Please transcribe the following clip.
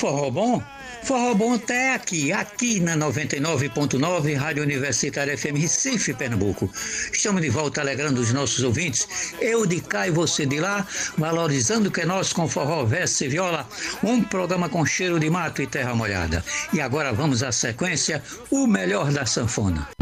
Forró bom? Forró bom até aqui na 99.9, Rádio Universitária FM Recife, Pernambuco. Estamos de volta alegrando os nossos ouvintes, eu de cá e você de lá, valorizando o que é nosso com forró, verso e viola, um programa com cheiro de mato e terra molhada. E agora vamos à sequência, o melhor da sanfona.